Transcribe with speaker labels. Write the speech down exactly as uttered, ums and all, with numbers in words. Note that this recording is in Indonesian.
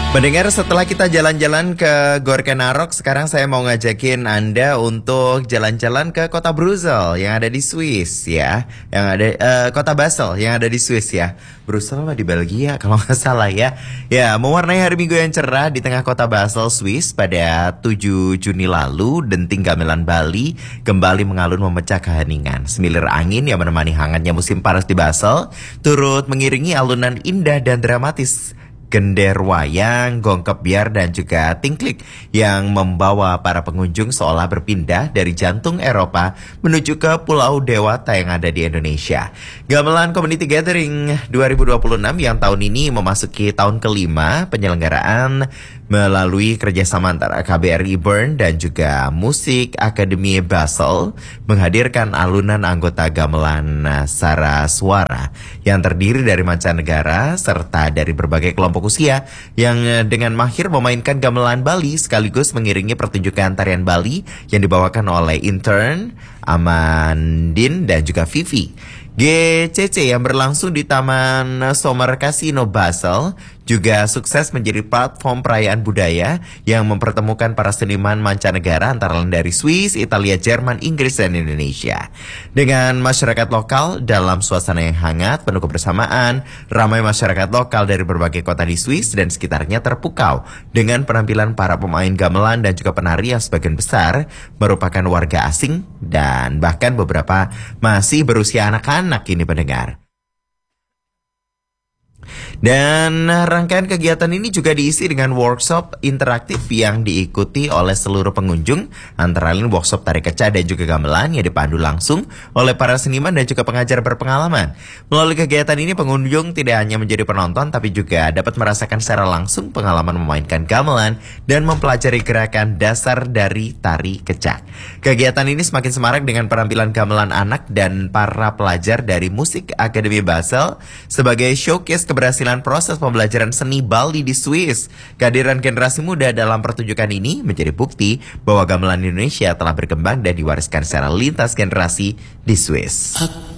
Speaker 1: Mendengar setelah kita jalan-jalan ke Gor Kenarok, sekarang saya mau ngajakin Anda untuk jalan-jalan ke kota Brussels yang ada di Swiss ya, yang ada uh, kota Basel yang ada di Swiss ya. Brussels mah di Belgia kalau nggak salah ya. Ya, mewarnai hari Minggu yang cerah di tengah kota Basel, Swiss pada tujuh Juni lalu, denting gamelan Bali kembali mengalun memecah keheningan. Semilir angin yang menemani hangatnya musim panas di Basel turut mengiringi alunan indah dan dramatis gender wayang, gong kebyar, dan juga tingklik yang membawa para pengunjung seolah berpindah dari jantung Eropa menuju ke Pulau Dewata yang ada di Indonesia. Gamelan Community Gathering dua ribu dua puluh enam yang tahun ini memasuki tahun kelima penyelenggaraan melalui kerjasama antara K B R I Bern dan juga Musik Akademi Basel menghadirkan alunan anggota gamelan Saraswara yang terdiri dari mancanegara serta dari berbagai kelompok usia yang dengan mahir memainkan gamelan Bali sekaligus mengiringi pertunjukan tarian Bali yang dibawakan oleh intern Amandin dan juga Vivi. G C C yang berlangsung di Taman Sommer Casino Basel juga sukses menjadi platform perayaan budaya yang mempertemukan para seniman mancanegara antara lain dari Swiss, Italia, Jerman, Inggris, dan Indonesia. Dengan masyarakat lokal dalam suasana yang hangat, penuh kebersamaan, ramai masyarakat lokal dari berbagai kota di Swiss dan sekitarnya terpukau dengan penampilan para pemain gamelan dan juga penari yang sebagian besar merupakan warga asing dan bahkan beberapa masih berusia anak-anak ini pendengar. Dan rangkaian kegiatan ini juga diisi dengan workshop interaktif yang diikuti oleh seluruh pengunjung, antara lain workshop tari kecak dan juga gamelan yang dipandu langsung oleh para seniman dan juga pengajar berpengalaman. Melalui kegiatan ini pengunjung tidak hanya menjadi penonton tapi juga dapat merasakan secara langsung pengalaman memainkan gamelan dan mempelajari gerakan dasar dari tari kecak. Kegiatan ini semakin semarak dengan penampilan gamelan anak dan para pelajar dari Musik Akademi Basel sebagai showcase keberhasilan proses pembelajaran seni Bali di Swiss. Kehadiran generasi muda dalam pertunjukan ini menjadi bukti bahwa gamelan Indonesia telah berkembang dan diwariskan secara lintas generasi di Swiss.